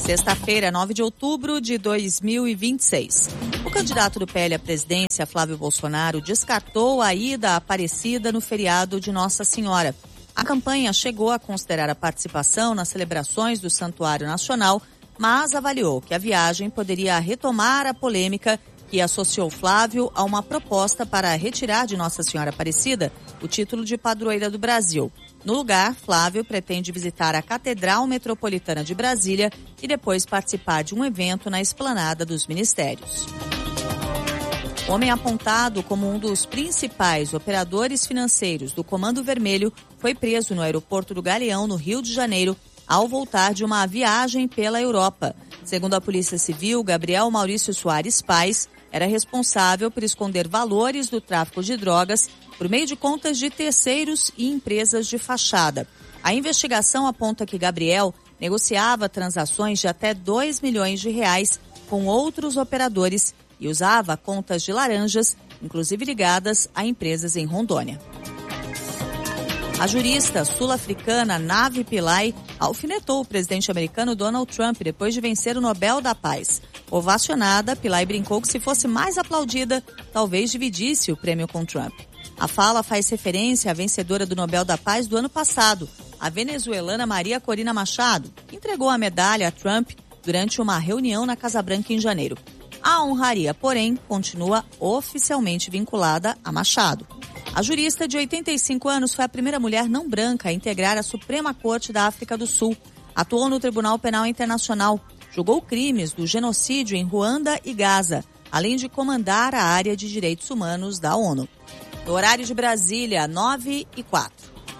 Sexta-feira, 9 de outubro de 2026. O candidato do PL à presidência, Flávio Bolsonaro, descartou a ida à Aparecida no feriado de Nossa Senhora. A campanha chegou a considerar a participação nas celebrações do Santuário Nacional, mas avaliou que a viagem poderia retomar a polêmica que associou Flávio a uma proposta para retirar de Nossa Senhora Aparecida o título de padroeira do Brasil. No lugar, Flávio pretende visitar a Catedral Metropolitana de Brasília e depois participar de um evento na Esplanada dos Ministérios. O homem apontado como um dos principais operadores financeiros do Comando Vermelho foi preso no aeroporto do Galeão, no Rio de Janeiro, ao voltar de uma viagem pela Europa. Segundo a Polícia Civil, Gabriel Maurício Soares Paes era responsável por esconder valores do tráfico de drogas por meio de contas de terceiros e empresas de fachada. A investigação aponta que Gabriel negociava transações de até R$2 milhões com outros operadores e usava contas de laranjas, inclusive ligadas a empresas em Rondônia. A jurista sul-africana Navi Pillay alfinetou o presidente americano Donald Trump depois de vencer o Nobel da Paz. Ovacionada, Pillay brincou que se fosse mais aplaudida, talvez dividisse o prêmio com Trump. A fala faz referência à vencedora do Nobel da Paz do ano passado, a venezuelana Maria Corina Machado, que entregou a medalha a Trump durante uma reunião na Casa Branca em janeiro. A honraria, porém, continua oficialmente vinculada a Machado. A jurista de 85 anos foi a primeira mulher não branca a integrar a Suprema Corte da África do Sul. Atuou no Tribunal Penal Internacional, julgou crimes do genocídio em Ruanda e Gaza, além de comandar a área de direitos humanos da ONU. No horário de Brasília, 9h04.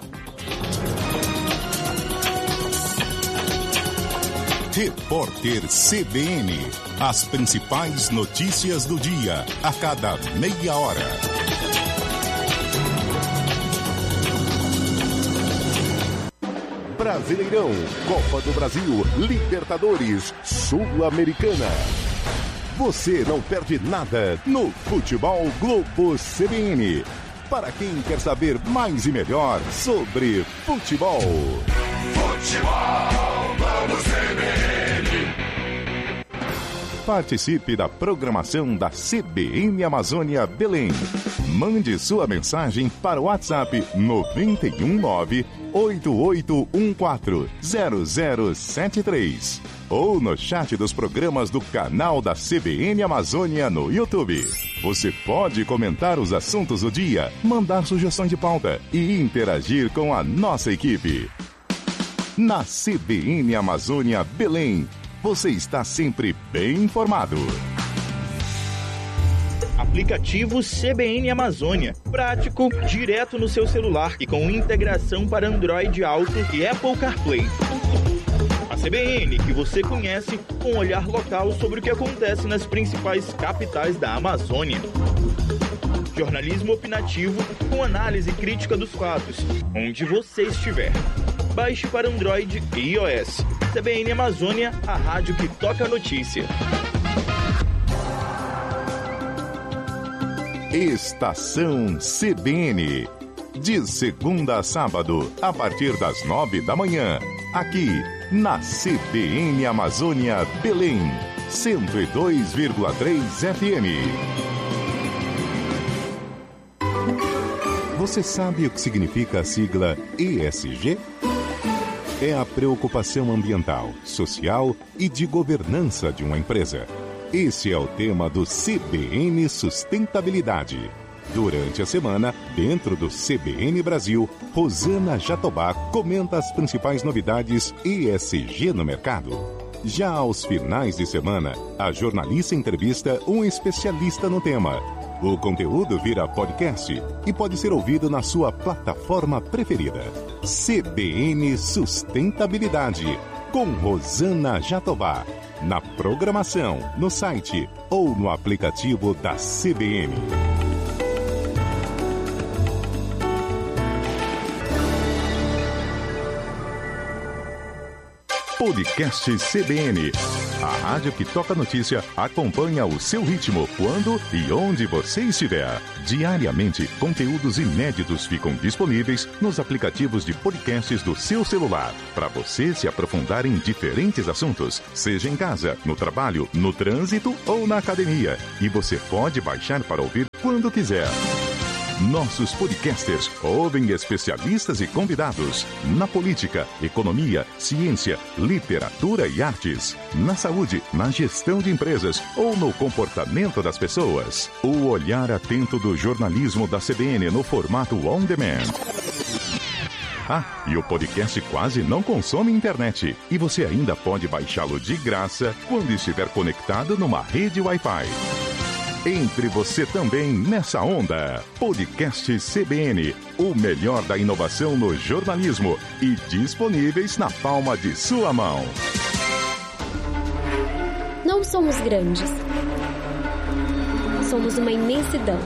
Repórter CBN. As principais notícias do dia, a cada meia hora. Brasileirão, Copa do Brasil, Libertadores, Sul-Americana. Você não perde nada no Futebol Globo CBN. Para quem quer saber mais e melhor sobre futebol. Futebol Globo CBN. Participe da programação da CBN Amazônia Belém. Mande sua mensagem para o WhatsApp 919-8814-0073 ou no chat dos programas do canal da CBN Amazônia no YouTube. Você pode comentar os assuntos do dia, mandar sugestões de pauta e interagir com a nossa equipe. Na CBN Amazônia Belém, você está sempre bem informado. Aplicativo CBN Amazônia. Prático, direto no seu celular e com integração para Android Auto e Apple CarPlay. A CBN que você conhece com um olhar local sobre o que acontece nas principais capitais da Amazônia. Jornalismo opinativo com análise crítica dos fatos, onde você estiver. Baixe para Android e iOS. CBN Amazônia, a rádio que toca a notícia. Estação CBN. De segunda a sábado, a partir das 9 da manhã. Aqui, na CBN Amazônia Belém. 102,3 FM. Você sabe o que significa a sigla ESG? É a preocupação ambiental, social e de governança de uma empresa. Esse é o tema do CBN Sustentabilidade. Durante a semana, dentro do CBN Brasil, Rosana Jatobá comenta as principais novidades ESG no mercado. Já aos finais de semana, a jornalista entrevista um especialista no tema. O conteúdo vira podcast e pode ser ouvido na sua plataforma preferida. CBN Sustentabilidade, com Rosana Jatobá. Na programação, no site ou no aplicativo da CBN. Podcast CBN. A rádio que toca notícia acompanha o seu ritmo, quando e onde você estiver. Diariamente, conteúdos inéditos ficam disponíveis nos aplicativos de podcasts do seu celular, para você se aprofundar em diferentes assuntos, seja em casa, no trabalho, no trânsito ou na academia. E você pode baixar para ouvir quando quiser. Nossos podcasters ouvem especialistas e convidados na política, economia, ciência, literatura e artes, na saúde, na gestão de empresas ou no comportamento das pessoas. O olhar atento do jornalismo da CBN no formato on demand. Ah, e o podcast quase não consome internet. E você ainda pode baixá-lo de graça quando estiver conectado numa rede Wi-Fi. Entre você também nessa onda. Podcast CBN, o melhor da inovação no jornalismo e disponíveis na palma de sua mão. Não somos grandes. Somos uma imensidão.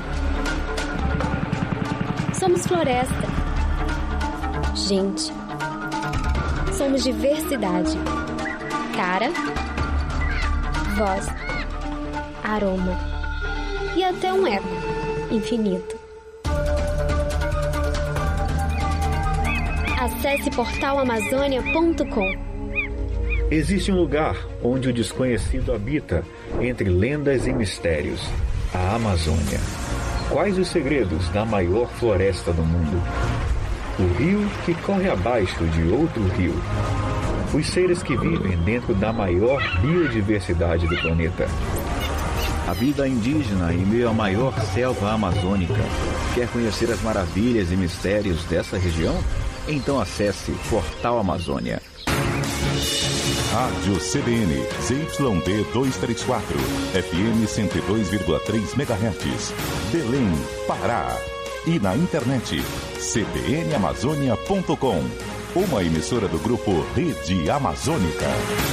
Somos floresta. Gente. Somos diversidade. Cara. Voz. Aroma. E até um eco infinito. Acesse portalamazônia.com. Existe um lugar onde o desconhecido habita, entre lendas e mistérios, a Amazônia. Quais os segredos da maior floresta do mundo? O rio que corre abaixo de outro rio. Os seres que vivem dentro da maior biodiversidade do planeta. A vida indígena em meio à maior selva amazônica. Quer conhecer as maravilhas e mistérios dessa região? Então acesse Portal Amazônia. Rádio CBN, ZYB 234, FM 102,3 MHz, Belém, Pará. E na internet, cbnamazônia.com, uma emissora do grupo Rede Amazônica.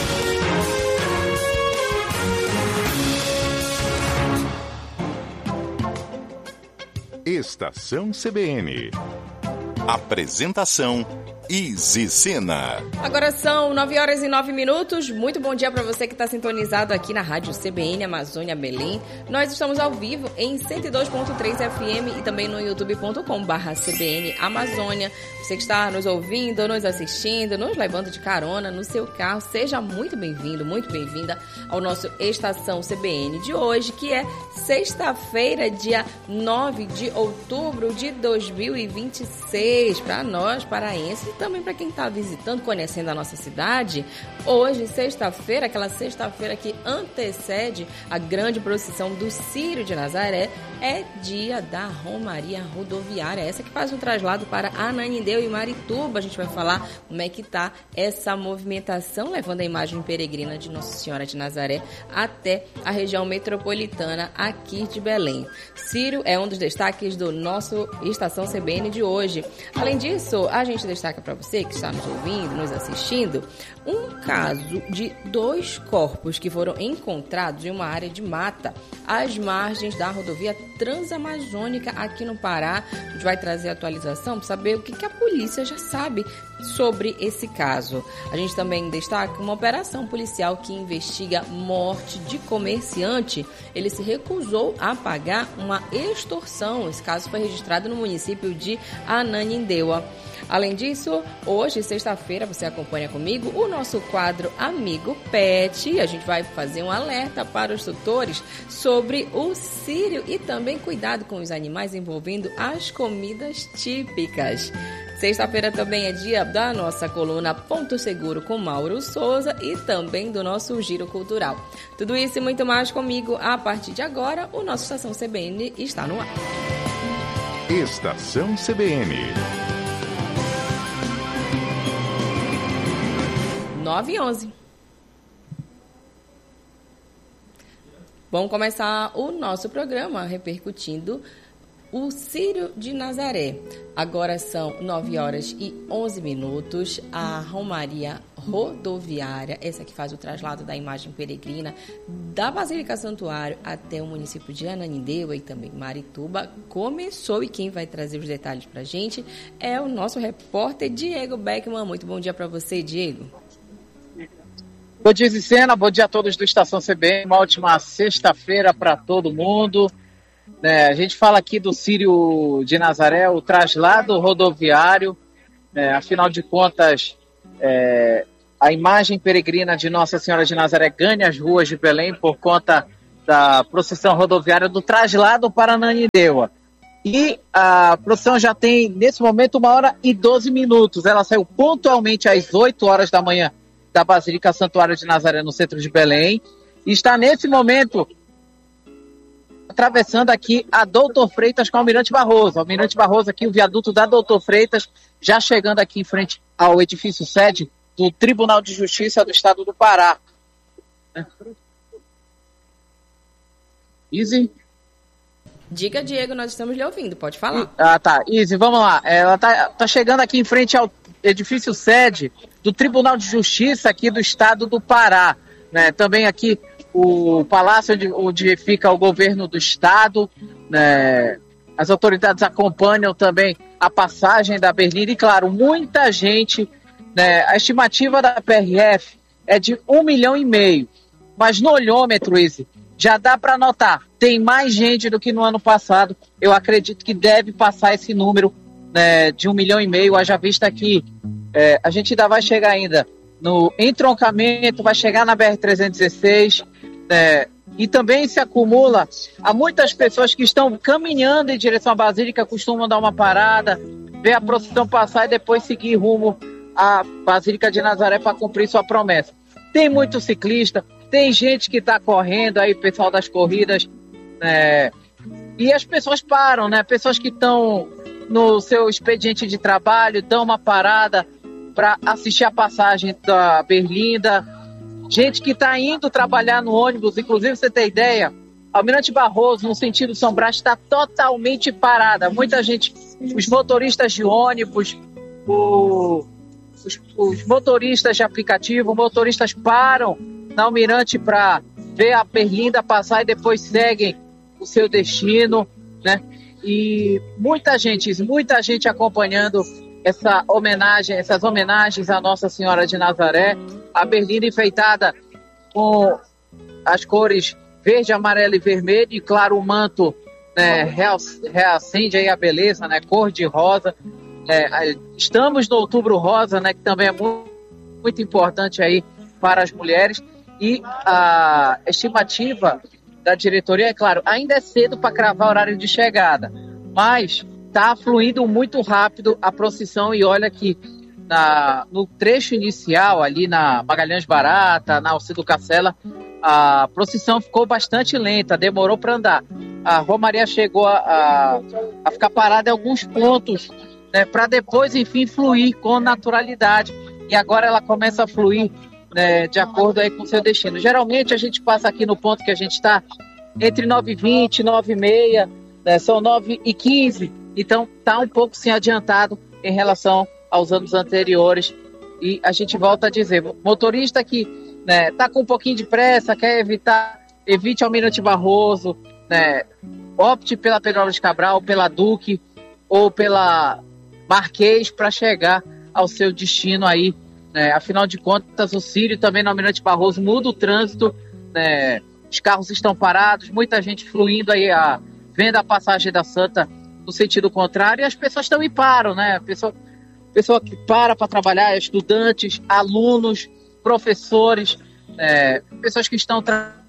Estação CBN. Apresentação Izzy Sena. Agora são 9h09. Muito bom dia para você que está sintonizado aqui na Rádio CBN Amazônia Belém. Nós estamos ao vivo em 102.3 FM e também no youtube.com/CBN Amazônia. Você que está nos ouvindo, nos assistindo, nos levando de carona no seu carro, seja muito bem-vindo, muito bem-vinda ao nosso Estação CBN de hoje, que é sexta-feira, dia 9 de outubro de 2026. Para nós, paraenses, e também para quem está visitando, conhecendo a nossa cidade, hoje, sexta-feira, aquela sexta-feira que antecede a grande procissão do Círio de Nazaré, é dia da Romaria Rodoviária, essa que faz um traslado para Ananindeua e Marituba. A gente vai falar como é que está essa movimentação, levando a imagem peregrina de Nossa Senhora de Nazaré até a região metropolitana aqui de Belém. Círio é um dos destaques do nosso Estação CBN de hoje. Além disso, a gente destaca para você que está nos ouvindo, nos assistindo, um caso de 2 corpos que foram encontrados em uma área de mata às margens da rodovia Transamazônica aqui no Pará. A gente vai trazer atualização para saber o que a polícia já sabe sobre esse caso. A gente também destaca uma operação policial que investiga morte de comerciante. Ele se recusou a pagar uma extorsão. Esse caso foi registrado no município de Ananindeua. Além disso, hoje, sexta-feira, você acompanha comigo o nosso quadro Amigo Pet. A gente vai fazer um alerta para os tutores sobre o Círio e também cuidado com os animais envolvendo as comidas típicas. Sexta-feira também é dia da nossa coluna Ponto Seguro com Mauro Souza e também do nosso Giro Cultural. Tudo isso e muito mais comigo. A partir de agora, o nosso Estação CBN está no ar. Estação CBN. 9h11. Vamos começar o nosso programa repercutindo o Círio de Nazaré. Agora são 9h11. A Romaria Rodoviária, essa que faz o traslado da imagem peregrina da Basílica Santuário até o município de Ananindeua e também Marituba, começou. E quem vai trazer os detalhes para a gente é o nosso repórter Diego Beckman. Muito bom dia para você, Diego. Bom dia, Zicena, bom dia a todos do Estação CBN, uma ótima sexta-feira para todo mundo. A gente fala aqui do Círio de Nazaré, o traslado rodoviário, afinal de contas, a imagem peregrina de Nossa Senhora de Nazaré ganha as ruas de Belém por conta da procissão rodoviária do traslado para Ananindeua. E a procissão já tem, nesse momento, 1h12. Ela saiu pontualmente às 8 horas da manhã da Basílica Santuário de Nazaré, no centro de Belém. E está, nesse momento, atravessando aqui a Doutor Freitas com o Almirante Barroso. Almirante Barroso aqui, o viaduto da Doutor Freitas, já chegando aqui em frente ao edifício sede do Tribunal de Justiça do Estado do Pará. Izzy? Diga, Diego, nós estamos lhe ouvindo, pode falar. Tá. Izzy, vamos lá. Ela tá chegando aqui em frente ao edifício sede do Tribunal de Justiça aqui do Estado do Pará. Também aqui o palácio onde fica o governo do Estado. As autoridades acompanham também a passagem da Berlinda e, claro, muita gente. A estimativa da PRF é de 1,5 milhão. Mas no olhômetro, Izzy, já dá para notar, tem mais gente do que no ano passado. Eu acredito que deve passar esse número de 1,5 milhão, haja vista que a gente ainda vai chegar ainda no entroncamento, vai chegar na BR-316, e também se acumula a muitas pessoas que estão caminhando em direção à Basílica, costumam dar uma parada, ver a procissão passar e depois seguir rumo à Basílica de Nazaré para cumprir sua promessa. Tem muito ciclista, tem gente que está correndo aí, pessoal das corridas, e as pessoas param, pessoas que estão no seu expediente de trabalho, dão uma parada para assistir a passagem da Berlinda, gente que está indo trabalhar no ônibus, inclusive, você tem ideia, Almirante Barroso, no sentido São Brás, está totalmente parada, muita gente, os motoristas de ônibus, os motoristas de aplicativo, motoristas param na Almirante para ver a Berlinda passar e depois seguem o seu destino, E muita gente acompanhando essas homenagens à Nossa Senhora de Nazaré, a Berlinda enfeitada com as cores verde, amarelo e vermelho, e claro, o manto reacende aí a beleza, cor de rosa. Estamos no Outubro Rosa, que também é muito importante aí para as mulheres, e a estimativa da diretoria, é claro, ainda é cedo para cravar o horário de chegada, mas está fluindo muito rápido a procissão, e olha que no trecho inicial, ali na Magalhães Barata, na Alcido Cacela, a procissão ficou bastante lenta, demorou para andar. A Romaria chegou a ficar parada em alguns pontos, para depois, enfim, fluir com naturalidade. E agora ela começa a fluir de acordo aí com o seu destino. Geralmente a gente passa aqui no ponto que a gente está entre 9h20 e 9h30, são 9h15, então está um pouco sim adiantado em relação aos anos anteriores. E a gente volta a dizer, motorista que está com um pouquinho de pressa, quer evite Almirante Barroso, opte pela Pedro Álvares Cabral, pela Duque ou pela Marquês para chegar ao seu destino aí. Afinal de contas, o Círio também no Almirante Barroso muda o trânsito, os carros estão parados, muita gente fluindo aí, vendo a passagem da Santa no sentido contrário, e as pessoas também param, pessoa que para trabalhar, estudantes, alunos, professores, pessoas que estão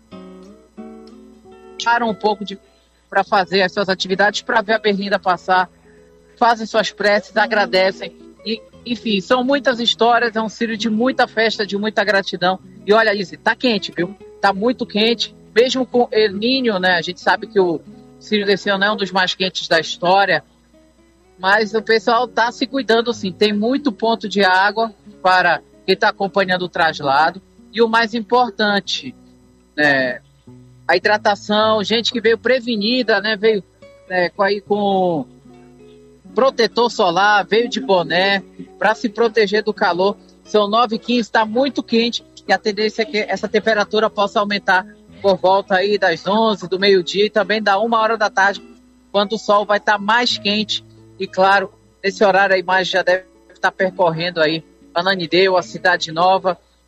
param um pouco para fazer as suas atividades, para ver a Berlinda passar, fazem suas preces, agradecem. E, enfim, são muitas histórias, é um círio de muita festa, de muita gratidão. E olha, Izzy, tá quente, viu? Tá muito quente, mesmo com El Niño, a gente sabe que o círio desse ano é um dos mais quentes da história, mas o pessoal tá se cuidando sim, tem muito ponto de água para quem está acompanhando o traslado, e o mais importante, a hidratação, gente que veio prevenida, veio com protetor solar, veio de boné para se proteger do calor. São 9h15, está muito quente, e a tendência é que essa temperatura possa aumentar por volta aí das 11 do meio-dia e também da 1h da tarde, quando o sol vai estar mais quente. E claro, nesse horário a imagem já deve estar percorrendo aí Ananindeua, a Cidade Nova,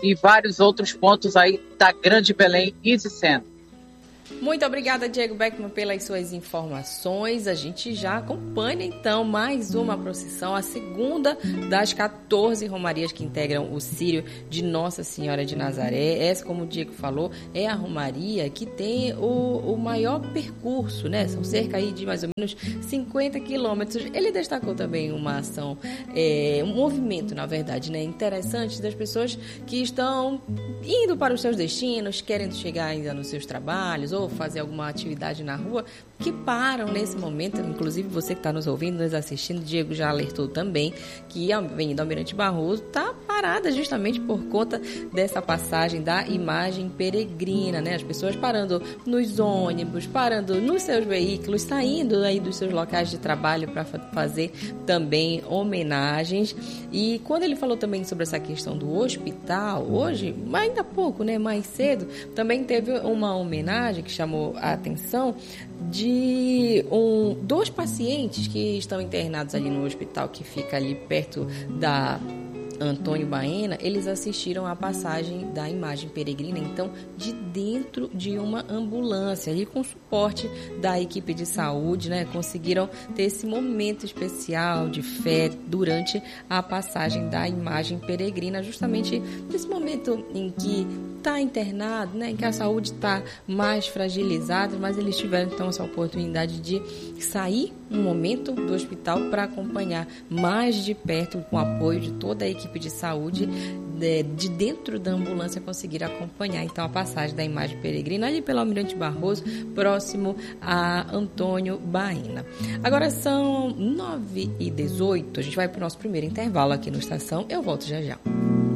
e vários outros pontos aí da Grande Belém Easy Center. Muito obrigada, Diego Beckman, pelas suas informações. A gente já acompanha, então, mais uma procissão, a segunda das 14 romarias que integram o Círio de Nossa Senhora de Nazaré. Essa, como o Diego falou, é a romaria que tem o maior percurso, né? São cerca aí de mais ou menos 50 quilômetros. Ele destacou também uma ação, um movimento, na verdade, né, interessante das pessoas que estão indo para os seus destinos, querendo chegar ainda nos seus trabalhos, ou fazer alguma atividade na rua, que param nesse momento. Inclusive você que está nos ouvindo, nos assistindo, Diego já alertou também que a Avenida Almirante Barroso está parada justamente por conta dessa passagem da imagem peregrina, né? As pessoas parando nos ônibus, parando nos seus veículos, saindo aí dos seus locais de trabalho para fazer também homenagens. E quando ele falou também sobre essa questão do hospital, hoje, ainda há pouco, né, mais cedo, também teve uma homenagem que chamou a atenção de dois pacientes que estão internados ali no hospital que fica ali perto da Antônio Baena. Eles assistiram à passagem da imagem peregrina, então, de dentro de uma ambulância, ali com suporte da equipe de saúde, né? Conseguiram ter esse momento especial de fé durante a passagem da imagem peregrina, justamente nesse momento em que está internado, né, em que a saúde está mais fragilizada, mas eles tiveram então essa oportunidade de sair um momento do hospital para acompanhar mais de perto, com o apoio de toda a equipe de saúde, de dentro da ambulância, conseguir acompanhar então a passagem da imagem peregrina ali pelo Almirante Barroso, próximo a Antônio Baena. Agora são 9h18, a gente vai para o nosso primeiro intervalo aqui no Estação, eu volto já já.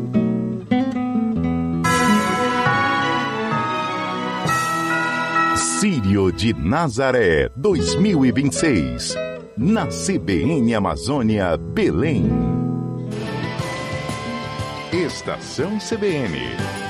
Círio de Nazaré 2026, na CBN Amazônia, Belém. Estação CBN.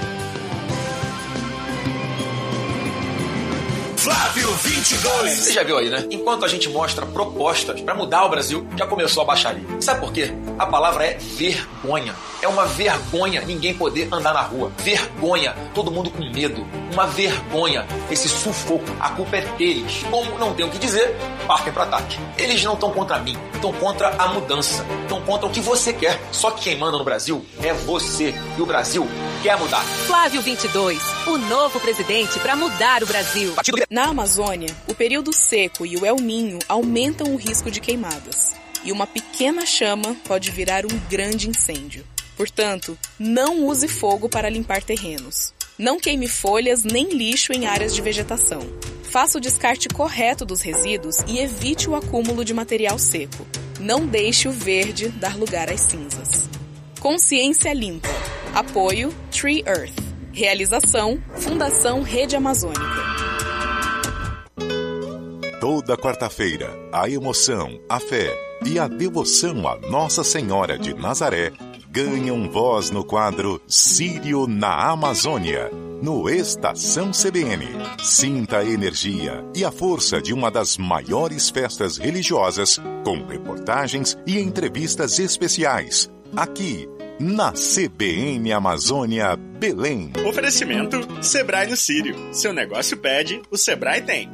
Flávio 22. Você já viu aí, né? Enquanto a gente mostra propostas para mudar o Brasil, já começou a baixaria. Sabe por quê? A palavra é vergonha. É uma vergonha ninguém poder andar na rua. Vergonha, todo mundo com medo. Uma vergonha, esse sufoco. A culpa é deles. Como não tem o que dizer, partem para ataque. Eles não estão contra mim, estão contra a mudança. Estão contra o que você quer. Só que quem manda no Brasil é você. E o Brasil quer mudar. Flávio 22, o novo presidente para mudar o Brasil. Na Amazônia, o período seco e o El Niño aumentam o risco de queimadas. E uma pequena chama pode virar um grande incêndio. Portanto, não use fogo para limpar terrenos. Não queime folhas nem lixo em áreas de vegetação. Faça o descarte correto dos resíduos e evite o acúmulo de material seco. Não deixe o verde dar lugar às cinzas. Consciência Limpa. Apoio Tree Earth. Realização Fundação Rede Amazônica. Toda quarta-feira, a emoção, a fé e a devoção a Nossa Senhora de Nazaré ganham voz no quadro Círio na Amazônia, no Estação CBN. Sinta a energia e a força de uma das maiores festas religiosas, com reportagens e entrevistas especiais, aqui na CBN Amazônia, Belém. Oferecimento Sebrae no Círio. Seu negócio pede, o Sebrae tem.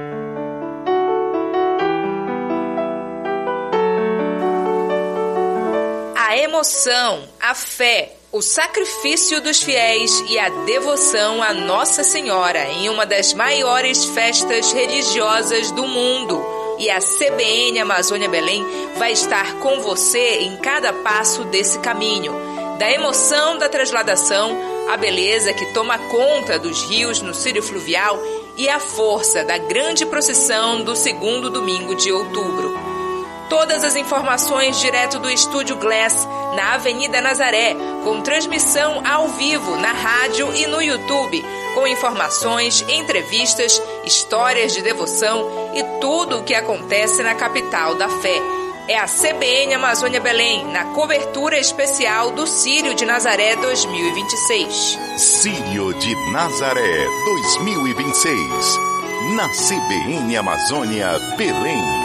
A emoção, a fé, o sacrifício dos fiéis e a devoção a Nossa Senhora em uma das maiores festas religiosas do mundo. E a CBN Amazônia Belém vai estar com você em cada passo desse caminho. Da emoção da transladação, a beleza que toma conta dos rios no Círio Fluvial e a força da grande procissão do segundo domingo de outubro. Todas as informações direto do Estúdio Glass, na Avenida Nazaré, com transmissão ao vivo na rádio e no YouTube, com informações, entrevistas, histórias de devoção e tudo o que acontece na capital da fé. É a CBN Amazônia Belém, na cobertura especial do Círio de Nazaré 2026. Círio de Nazaré 2026, na CBN Amazônia Belém.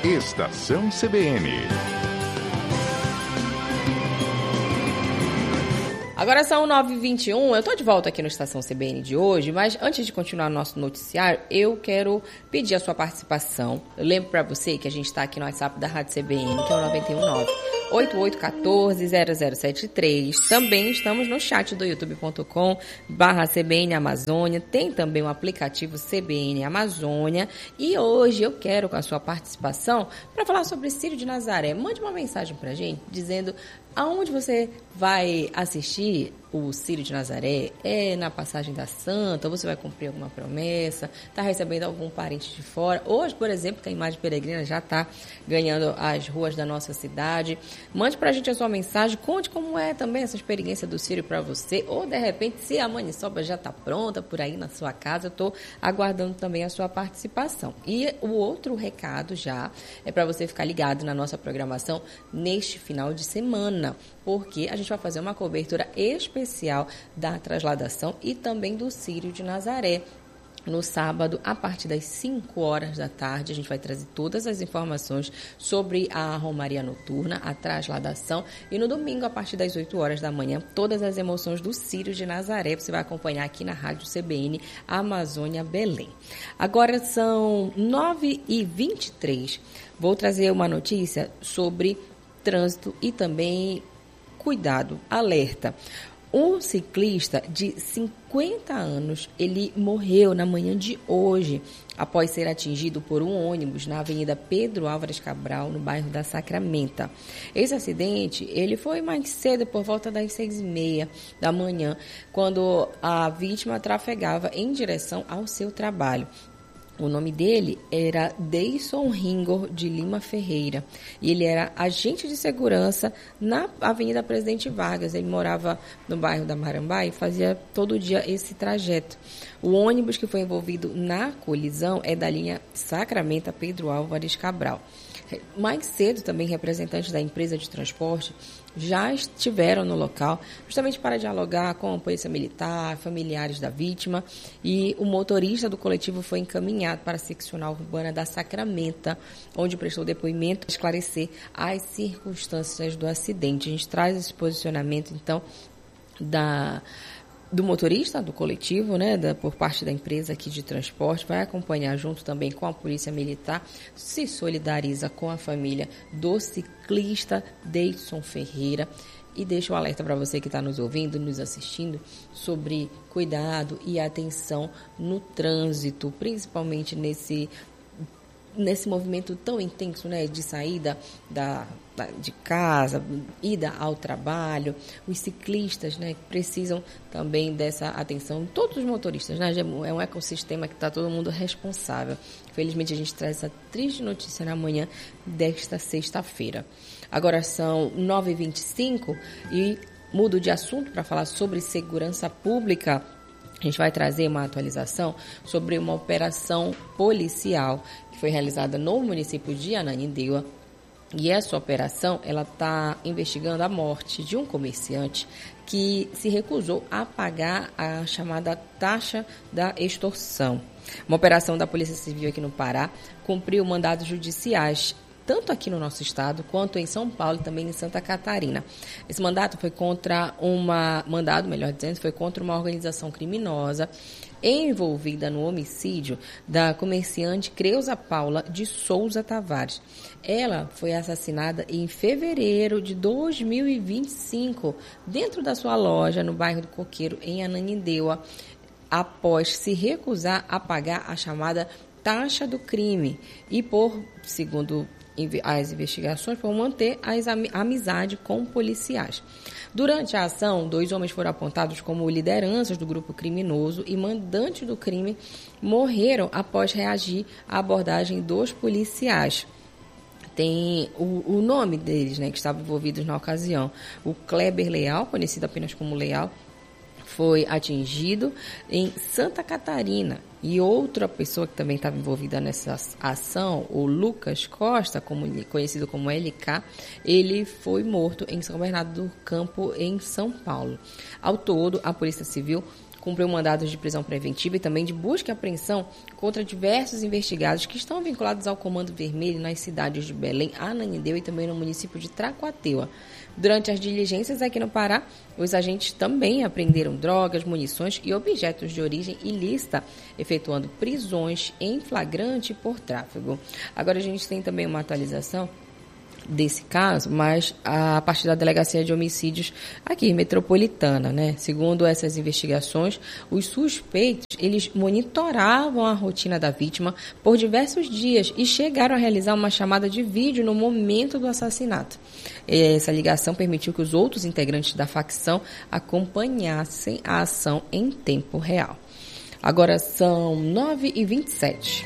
Estação CBN. Agora são 9h21, eu estou de volta aqui no Estação CBN de hoje, mas antes de continuar o nosso noticiário, eu quero pedir a sua participação. Eu lembro para você que a gente está aqui no WhatsApp da Rádio CBN, que é o 919-8814-0073. Também estamos no chat do youtube.com/CBN Amazônia. Tem também o aplicativo CBN Amazônia. E hoje eu quero com a sua participação para falar sobre Círio de Nazaré. Mande uma mensagem para a gente dizendo aonde você vai assistir o Círio de Nazaré. É na Passagem da Santa? Você vai cumprir alguma promessa? Está recebendo algum parente de fora? Hoje, por exemplo, que a Imagem Peregrina já está ganhando as ruas da nossa cidade. Mande para a gente a sua mensagem. Conte como é também essa experiência do Círio para você. Ou, de repente, se a maniçoba já está pronta por aí na sua casa, eu estou aguardando também a sua participação. E o outro recado já é para você ficar ligado na nossa programação neste final de semana, porque a gente vai fazer uma cobertura especial da trasladação e também do Círio de Nazaré. No sábado, a partir das 5 horas da tarde, a gente vai trazer todas as informações sobre a Romaria Noturna, a trasladação. E no domingo, a partir das 8 horas da manhã, todas as emoções do Círio de Nazaré. Você vai acompanhar aqui na Rádio CBN Amazônia Belém. Agora são 9h23. Vou trazer uma notícia sobre trânsito e também cuidado, alerta. Um ciclista de 50 anos, ele morreu na manhã de hoje, após ser atingido por um ônibus na Avenida Pedro Álvares Cabral, no bairro da Sacramenta. Esse acidente, ele foi mais cedo, por volta das 6h30 da manhã, quando a vítima trafegava em direção ao seu trabalho. O nome dele era Deison Ringor de Lima Ferreira e ele era agente de segurança na Avenida Presidente Vargas. Ele morava no bairro da Marambá e fazia todo dia esse trajeto. O ônibus que foi envolvido na colisão é da linha Sacramento Pedro Álvares Cabral. Mais cedo, também, representantes da empresa de transporte já estiveram no local, justamente para dialogar com a polícia militar, familiares da vítima, e o motorista do coletivo foi encaminhado para a seccional urbana da Sacramenta, onde prestou depoimento para esclarecer as circunstâncias do acidente. A gente traz esse posicionamento, então, do motorista do coletivo, né, por parte da empresa aqui de transporte, vai acompanhar junto também com a polícia militar, se solidariza com a família do ciclista Deison Ferreira e deixa um alerta para você que está nos ouvindo, nos assistindo, sobre cuidado e atenção no trânsito, principalmente nesse movimento tão intenso, né, de saída de casa, ida ao trabalho. Os ciclistas, né, precisam também dessa atenção. Todos os motoristas, né, é um ecossistema que está todo mundo responsável. Felizmente, a gente traz essa triste notícia na manhã desta sexta-feira. Agora são 9h25 e mudo de assunto para falar sobre segurança pública. A gente vai trazer uma atualização sobre uma operação policial que foi realizada no município de Ananindeua. E essa operação, ela está investigando a morte de um comerciante que se recusou a pagar a chamada taxa da extorsão. Uma operação da Polícia Civil aqui no Pará cumpriu mandados judiciais, tanto aqui no nosso estado, quanto em São Paulo e também em Santa Catarina. Esse mandato foi contra foi contra uma organização criminosa envolvida no homicídio da comerciante Creuza Paula de Souza Tavares. Ela foi assassinada em fevereiro de 2025, dentro da sua loja no bairro do Coqueiro, em Ananindeua, após se recusar a pagar a chamada taxa do crime e segundo as investigações, por manter a amizade com policiais. Durante a ação, 2 homens foram apontados como lideranças do grupo criminoso e mandantes do crime morreram após reagir à abordagem dos policiais. Tem o nome deles, né, que estavam envolvidos na ocasião. O Kleber Leal, conhecido apenas como Leal, foi atingido em Santa Catarina. E outra pessoa que também estava envolvida nessa ação, o Lucas Costa, conhecido como LK, ele foi morto em São Bernardo do Campo, em São Paulo. Ao todo, a Polícia Civil cumpriu mandados de prisão preventiva e também de busca e apreensão contra diversos investigados que estão vinculados ao Comando Vermelho nas cidades de Belém, Ananindeua e também no município de Tracuateua. Durante as diligências aqui no Pará, os agentes também apreenderam drogas, munições e objetos de origem ilícita, efetuando prisões em flagrante por tráfego. Agora a gente tem também uma atualização desse caso, mas a partir da Delegacia de Homicídios aqui, metropolitana, né? Segundo essas investigações, os suspeitos, eles monitoravam a rotina da vítima por diversos dias e chegaram a realizar uma chamada de vídeo no momento do assassinato. Essa ligação permitiu que os outros integrantes da facção acompanhassem a ação em tempo real. Agora são 9h27.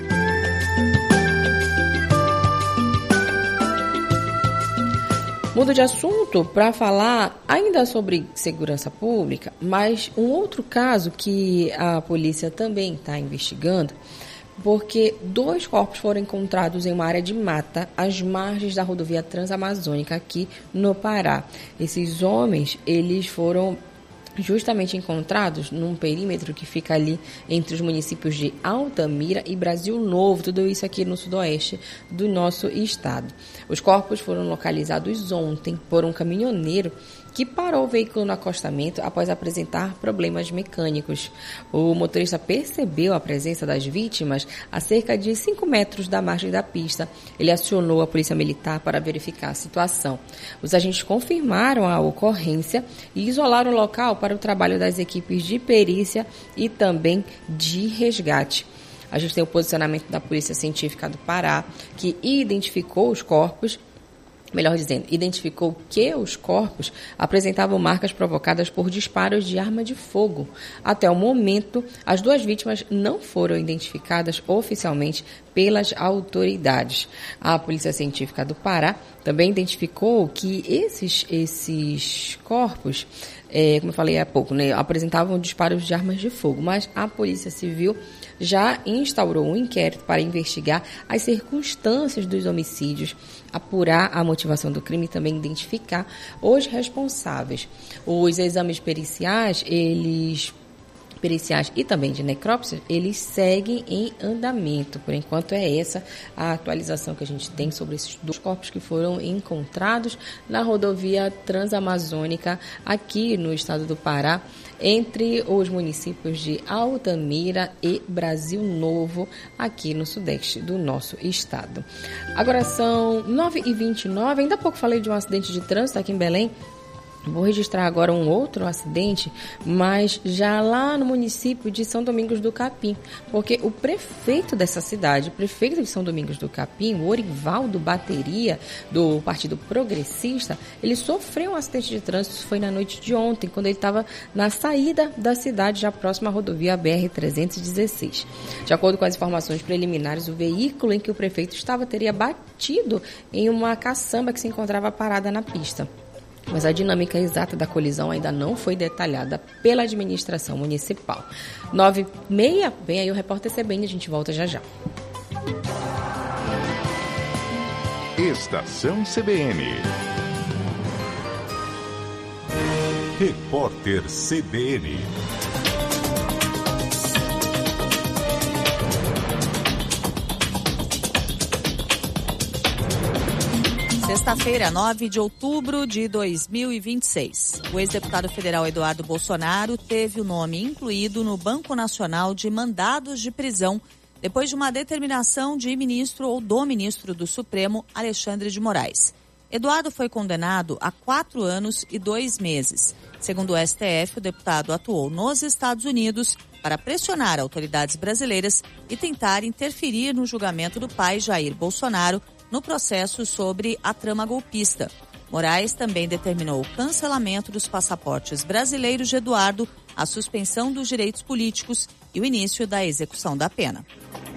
Mudo de assunto para falar ainda sobre segurança pública, mas um outro caso que a polícia também está investigando, porque 2 corpos foram encontrados em uma área de mata às margens da rodovia Transamazônica aqui no Pará. Esses homens, eles foram justamente encontrados num perímetro que fica ali entre os municípios de Altamira e Brasil Novo, tudo isso aqui no sudoeste do nosso estado. Os corpos foram localizados ontem por um caminhoneiro que parou o veículo no acostamento após apresentar problemas mecânicos. O motorista percebeu a presença das vítimas a cerca de 5 metros da margem da pista. Ele acionou a polícia militar para verificar a situação. Os agentes confirmaram a ocorrência e isolaram o local para o trabalho das equipes de perícia e também de resgate. A gente tem o posicionamento da Polícia Científica do Pará, que identificou os corpos, melhor dizendo, identificou que os corpos apresentavam marcas provocadas por disparos de arma de fogo. Até o momento, as 2 vítimas não foram identificadas oficialmente pelas autoridades. A Polícia Científica do Pará também identificou que esses corpos, como eu falei há pouco, né, apresentavam disparos de armas de fogo, mas a Polícia Civil já instaurou um inquérito para investigar as circunstâncias dos homicídios, apurar a motivação do crime e também identificar os responsáveis. Os exames periciais e também de necrópsia, eles seguem em andamento. Por enquanto é essa a atualização que a gente tem sobre esses 2 corpos que foram encontrados na rodovia Transamazônica aqui no estado do Pará, entre os municípios de Altamira e Brasil Novo, aqui no sudeste do nosso estado. Agora são 9h29, ainda há pouco falei de um acidente de trânsito aqui em Belém. Vou registrar agora um outro acidente, mas já lá no município de São Domingos do Capim, porque o prefeito dessa cidade, o prefeito de São Domingos do Capim, o Orivaldo Bateria, do Partido Progressista, ele sofreu um acidente de trânsito, isso foi na noite de ontem, quando ele estava na saída da cidade, já próxima à rodovia BR-316. De acordo com as informações preliminares, o veículo em que o prefeito estava teria batido em uma caçamba que se encontrava parada na pista. Mas a dinâmica exata da colisão ainda não foi detalhada pela administração municipal. 9h30, vem aí o repórter CBN, a gente volta já já. Estação CBN. Repórter CBN. Sexta-feira, 9 de outubro de 2026. O ex-deputado federal Eduardo Bolsonaro teve o nome incluído no Banco Nacional de Mandados de Prisão depois de uma determinação de ministro ou do ministro do Supremo, Alexandre de Moraes. Eduardo foi condenado a 4 anos e 2 meses. Segundo o STF, o deputado atuou nos Estados Unidos para pressionar autoridades brasileiras e tentar interferir no julgamento do pai Jair Bolsonaro no processo sobre a trama golpista. Moraes também determinou o cancelamento dos passaportes brasileiros de Eduardo, a suspensão dos direitos políticos e o início da execução da pena.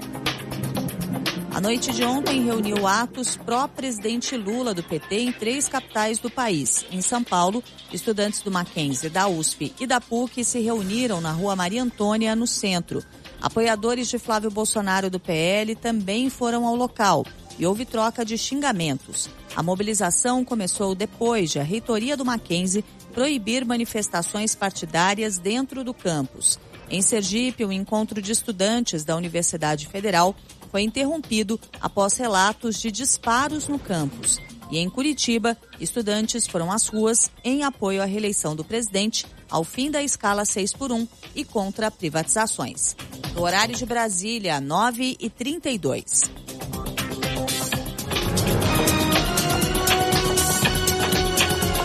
A noite de ontem reuniu atos pró-presidente Lula do PT em 3 capitais do país. Em São Paulo, estudantes do Mackenzie, da USP e da PUC se reuniram na Rua Maria Antônia, no centro. Apoiadores de Flávio Bolsonaro do PL também foram ao local. e houve troca de xingamentos. A mobilização começou depois de a reitoria do Mackenzie proibir manifestações partidárias dentro do campus. Em Sergipe, o encontro de estudantes da Universidade Federal foi interrompido após relatos de disparos no campus. E em Curitiba, estudantes foram às ruas em apoio à reeleição do presidente, ao fim da escala 6x1 e contra privatizações. No horário de Brasília, 9h32.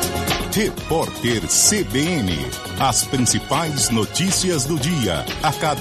Repórter CBN. As principais notícias do dia, a cada